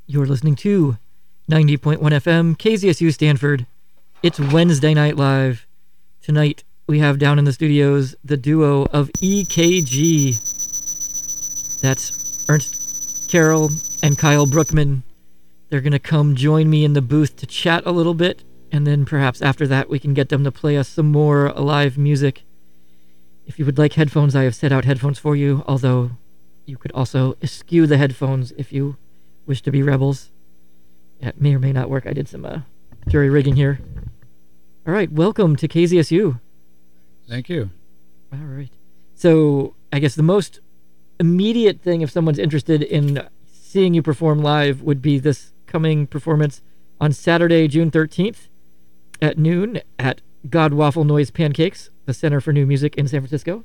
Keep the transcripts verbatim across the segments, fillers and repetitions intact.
You're listening to ninety point one F M, K Z S U Stanford. It's Wednesday Night Live. Tonight, we have down in the studios the duo of E K G. That's Ernst Carroll and Kyle Brookman. They're going to come join me in the booth to chat a little bit, and then perhaps after that we can get them to play us some more live music. If you would like headphones, I have set out headphones for you, although you could also eschew the headphones if you wish to be rebels. It may or may not work. I did some uh, jury rigging here. All right, welcome to K Z S U. Thank you. All right. So I guess the most immediate thing, if someone's interested in seeing you perform live, would be this coming performance on Saturday, June thirteenth at noon at God Waffle Noise Pancakes, the Center for New Music in San Francisco.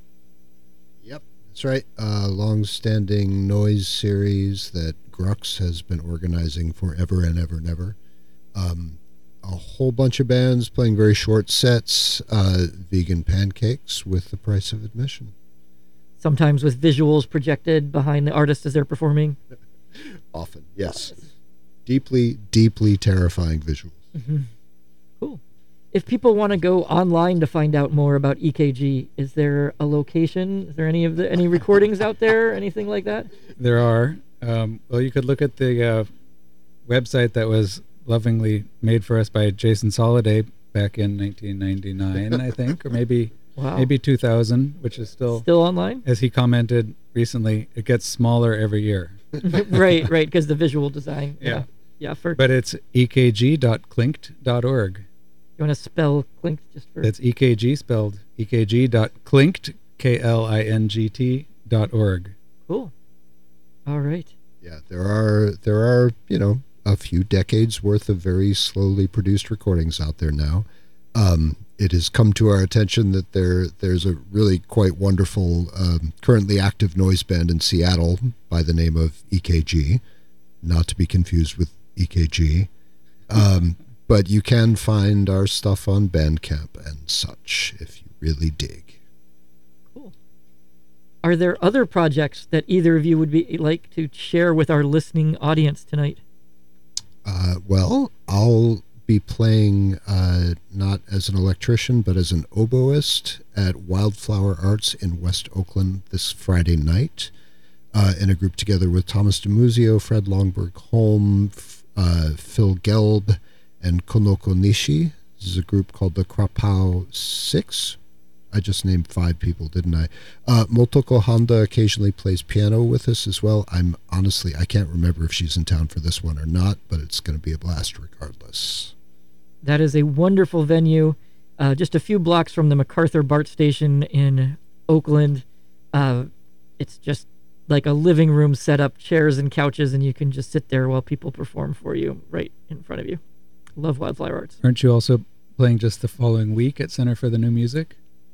Yep, that's right. A long-standing noise series that Grux has been organizing forever and ever and ever. Um, a whole bunch of bands playing very short sets, uh, vegan pancakes with the price of admission. Sometimes with visuals projected behind the artist as they're performing. Often, yes. Deeply, deeply terrifying visuals. Mm-hmm. Cool. If people want to go online to find out more about E K G, is there a location? Is there any of the any recordings out there? Anything like that? There are. Um, well, you could look at the uh, website that was lovingly made for us by Jason Soliday back in nineteen ninety-nine, I think, or maybe wow. maybe two thousand, which is still still online. As he commented recently, it gets smaller every year. right, right, because the visual design. Yeah, yeah. yeah for but it's e k g dot clinkt dot org. You want to spell Clinkt just for? It's E K G spelled e k g dot clinkt, K L I N G T dot org. Cool. All right. Yeah, there are there are you know a few decades worth of very slowly produced recordings out there now. Um, it has come to our attention that there there's a really quite wonderful um, currently active noise band in Seattle by the name of E K G, not to be confused with E K G. Um, but you can find our stuff on Bandcamp and such if you really dig. Cool. Are there other projects that either of you would be like to share with our listening audience tonight? Uh, well, I'll be playing uh, not as an electrician, but as an oboist at Wildflower Arts in West Oakland this Friday night, uh, in a group together with Thomas DiMuzio, Fred Longberg-Holm, uh, Phil Gelb, and Konoko Nishi. This is a group called the Krapau Six. I just named five people, didn't I? Uh, Motoko Honda occasionally plays piano with us as well. I'm honestly, I can't remember if she's in town for this one or not, but it's going to be a blast regardless. That is a wonderful venue, uh, just a few blocks from the MacArthur BART station in Oakland. Uh, it's just like a living room set up, chairs and couches, and you can just sit there while people perform for you right in front of you. Love Wildflower Arts. Aren't you also playing just the following week at Center for the New Music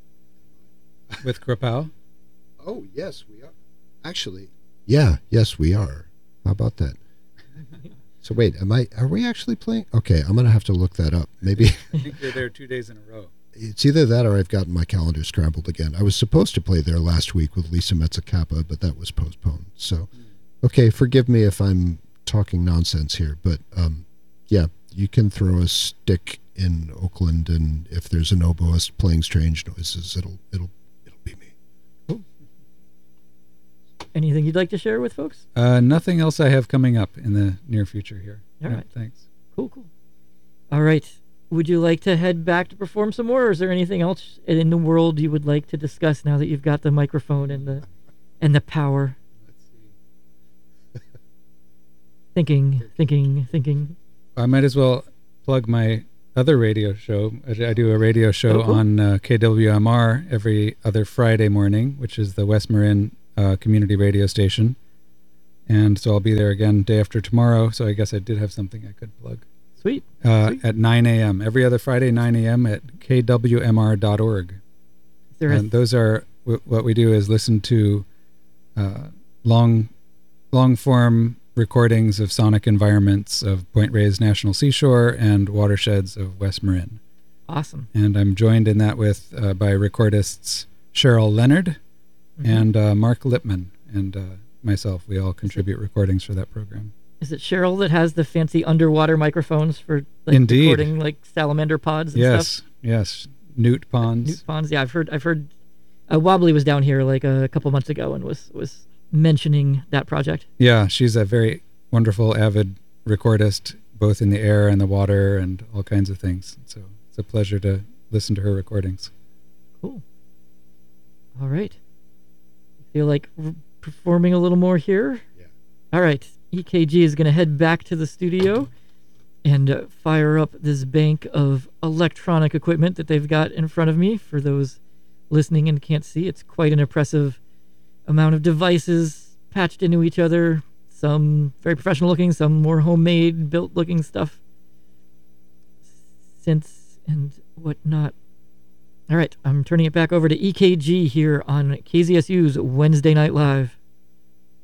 with Krapau? Oh, yes, we are. Actually, yeah, yes, we are. How about that? So wait, am I? Are we actually playing? Okay, I'm gonna have to look that up. Maybe. I think you're there two days in a row. It's either that or I've gotten my calendar scrambled again. I was supposed to play there last week with Lisa Metzacappa, but that was postponed. So, okay, forgive me if I'm talking nonsense here, but um, yeah, you can throw a stick in Oakland, and if there's an oboist playing strange noises, it'll it'll it'll be me. Cool. Anything you'd like to share with folks? Uh, nothing else I have coming up in the near future here. All no, right. Thanks. Cool, cool. All right. Would you like to head back to perform some more, or is there anything else in the world you would like to discuss now that you've got the microphone and the and the power? Let's see. Thinking, thinking, thinking. I might as well plug my other radio show. I, I do a radio show oh, cool. on uh, K W M R every other Friday morning, which is the West Marin uh, community radio station. And so I'll be there again day after tomorrow. So I guess I did have something I could plug. Sweet. Uh, Sweet. At nine a.m. every other Friday, nine a.m. at k w m r dot org. There and is- those are w- what we do is listen to uh, long, long form recordings of sonic environments of Point Reyes National Seashore and watersheds of West Marin. Awesome. And I'm joined in that with uh, by recordists Cheryl Leonard mm-hmm. and uh, Mark Lipman and uh, myself. We all contribute recordings for that program. Is it Cheryl that has the fancy underwater microphones for like Indeed. recording like salamander pods and yes, stuff? yes. Newt ponds. Newt ponds. Yeah, I've heard. I've heard. Uh, Wobbly was down here like a couple months ago and was was mentioning that project. Yeah, she's a very wonderful, avid recordist, both in the air and the water and all kinds of things. So it's a pleasure to listen to her recordings. Cool. All right. Feel like r- performing a little more here? Yeah. All right. E K G is going to head back to the studio and uh, fire up this bank of electronic equipment that they've got in front of me. For those listening and can't see, it's quite an impressive amount of devices patched into each other. Some very professional looking, some more homemade, built looking stuff. Synths and whatnot. All right, I'm turning it back over to E K G here on K Z S U's Wednesday Night Live.